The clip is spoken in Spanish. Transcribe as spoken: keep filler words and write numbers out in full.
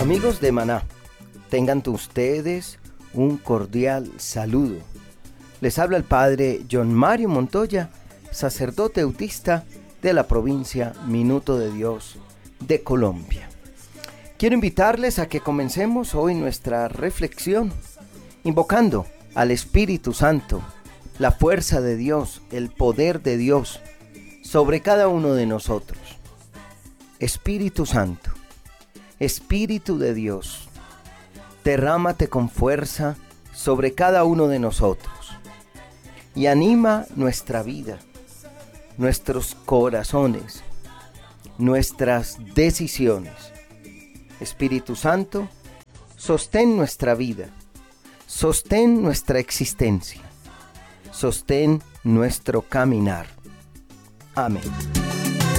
Amigos de Maná, tengan ustedes un cordial saludo. Les habla el padre John Mario Montoya, sacerdote autista de la provincia Minuto de Dios de Colombia. Quiero invitarles a que comencemos hoy nuestra reflexión, invocando al Espíritu Santo, la fuerza de Dios, el poder de Dios sobre cada uno de nosotros. Espíritu Santo, Espíritu de Dios, derrámate con fuerza sobre cada uno de nosotros y anima nuestra vida, nuestros corazones, nuestras decisiones. Espíritu Santo, sostén nuestra vida, sostén nuestra existencia, sostén nuestro caminar. Amén.